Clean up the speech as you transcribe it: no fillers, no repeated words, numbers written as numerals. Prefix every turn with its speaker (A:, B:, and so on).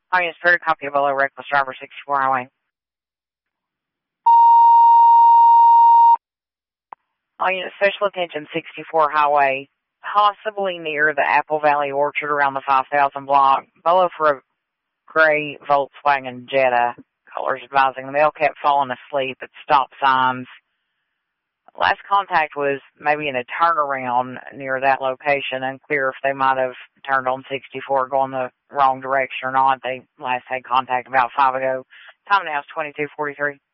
A: All units, fair copy of below reckless driver 64 highway. All units, special attention 64 highway, possibly near the Apple Valley Orchard around the 5000 block. Below for a gray Volkswagen Jetta. Callers advising the male kept falling asleep at stop signs. Last contact was maybe in a turnaround near that location. Unclear if they might have turned on 64 going the wrong direction or not. They last had contact about 5 ago. Time now is 22:43.